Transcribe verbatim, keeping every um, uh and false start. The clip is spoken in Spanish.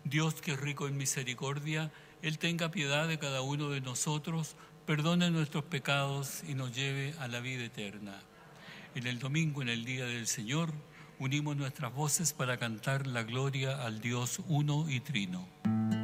Dios, que es rico en misericordia, Él tenga piedad de cada uno de nosotros, perdone nuestros pecados y nos lleve a la vida eterna. En el domingo, en el Día del Señor, unimos nuestras voces para cantar la gloria al Dios uno y trino.